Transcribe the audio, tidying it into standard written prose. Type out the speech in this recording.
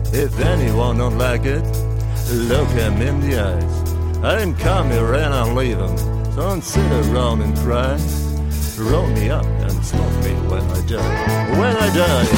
If anyone don't like it, look him in the eyes. I ain't come here and I'm leaving, so don't sit around and cry. Roll me up and smoke me when I die. When I die.